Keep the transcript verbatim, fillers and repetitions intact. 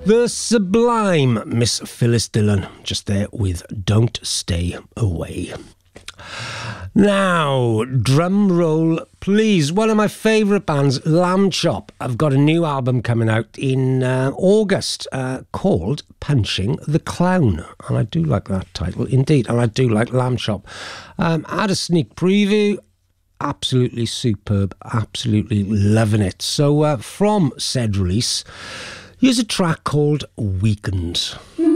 The sublime Miss Phyllis Dillon, just there with Don't Stay Away. Now, drum roll, please. One of my favourite bands, Lamb Chop, have got a new album coming out in uh, August uh, called Punching the Clown. And I do like that title, indeed. And I do like Lamb Chop. Um, I had a sneak preview. Absolutely superb. Absolutely loving it. So uh, from said release, here's a track called Weekend.